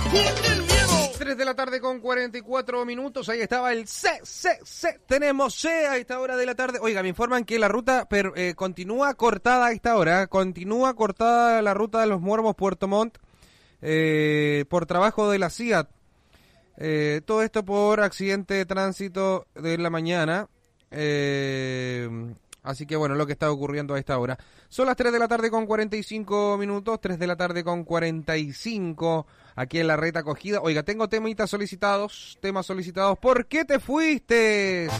3 de la tarde con 44 minutos, ahí estaba el tenemos C a esta hora de la tarde. Oiga, me informan que la ruta continúa cortada a esta hora, continúa cortada la ruta de Los Muermos Puerto Montt por trabajo de la CIAT. Todo esto por accidente de tránsito de la mañana. Así que bueno, lo que está ocurriendo a esta hora. Son las 3 de la tarde con 45 minutos, 3 de la tarde con 45 aquí en la Reta Acogida. Oiga, tengo temas solicitados. ¿Por qué te fuiste?